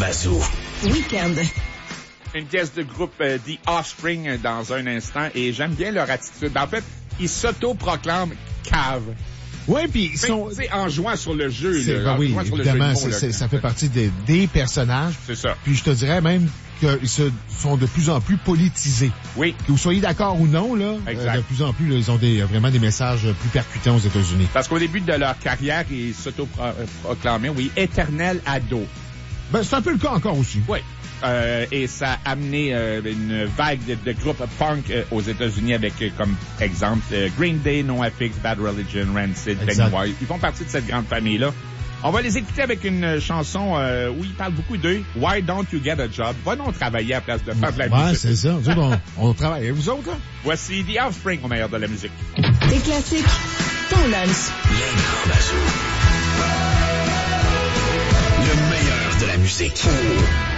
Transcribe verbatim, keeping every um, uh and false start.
Bazou. Week-end. Une pièce de groupe euh, The Offspring euh, dans un instant et j'aime bien leur attitude. En fait, ils s'auto-proclament cave. Oui, puis ils sont... en jouant sur le jeu. C'est, Là, ben oui, sur évidemment, le jeu de c'est, mots, c'est, là, ça fait partie des, des personnages. C'est ça. Puis je te dirais même qu'ils se, sont de plus en plus politisés. Oui. Que vous soyez d'accord ou non, là, euh, de plus en plus, là, ils ont des, vraiment des messages plus percutants aux États-Unis. Parce qu'au début de leur carrière, ils s'auto-proclamaient, oui, éternel ado. Ben, c'est un peu le cas encore aussi. Oui. Euh, et ça a amené euh, une vague de, de groupes punk euh, aux États-Unis avec, euh, comme exemple, euh, Green Day, NoFX, Bad Religion, Rancid, Pennywise. Ils font partie de cette grande famille-là. On va les écouter avec une chanson euh, où ils parlent beaucoup d'eux. Why don't you get a job? Va donc travailler à la place de faire de la ouais, musique. c'est ça. Nous autres, on, on travaille. Et vous autres, là? Voici The Offspring au meilleur de la musique. Des classiques, ton lunch. Les grands Bazou. Le meilleur de la musique.